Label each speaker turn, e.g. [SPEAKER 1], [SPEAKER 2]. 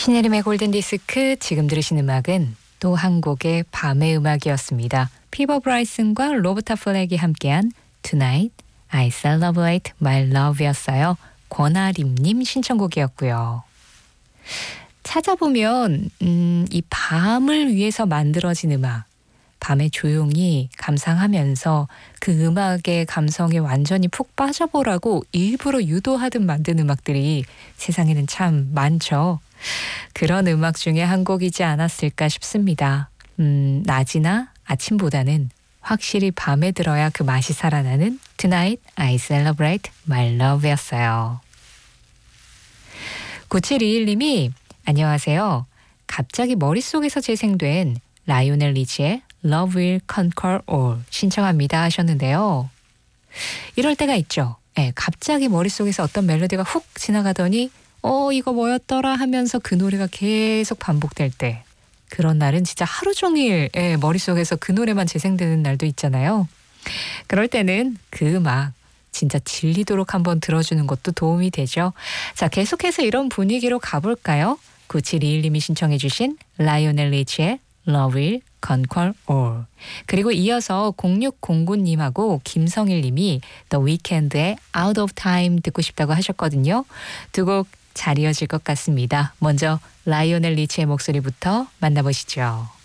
[SPEAKER 1] 신혜림의 골든디스크, 지금 들으신 음악은 또 한 곡의 밤의 음악이었습니다. 피버 브라이슨과 로버타 플렉이 함께한 Tonight I Celebrate My Love였어요. 권아림님 신청곡이었고요. 찾아보면 이 밤을 위해서 만들어진 음악, 밤에 조용히 감상하면서 그 음악의 감성에 완전히 푹 빠져보라고 일부러 유도하듯 만든 음악들이 세상에는 참 많죠. 그런 음악 중에 한 곡이지 않았을까 싶습니다. 낮이나 아침보다는 확실히 밤에 들어야 그 맛이 살아나는 Tonight I Celebrate My Love였어요. 9721님이 안녕하세요. 갑자기 머릿속에서 재생된 라이오넬 리치의 Love Will Conquer All 신청합니다 하셨는데요. 이럴 때가 있죠. 갑자기 머릿속에서 어떤 멜로디가 훅 지나가더니 이거 뭐였더라 하면서 그 노래가 계속 반복될 때, 그런 날은 진짜 하루 종일 머릿속에서 그 노래만 재생되는 날도 있잖아요. 그럴 때는 그 음악 진짜 질리도록 한번 들어주는 것도 도움이 되죠. 자, 계속해서 이런 분위기로 가볼까요? 9721님이 신청해 주신 라이오넬 리치의 Love Will Conquer All, 그리고 이어서 0609님하고 김성일님이 The Weeknd의 Out of Time 듣고 싶다고 하셨거든요. 두 곡 잘 이어질 것 같습니다. 먼저 라이오넬 리치의 목소리부터 만나보시죠.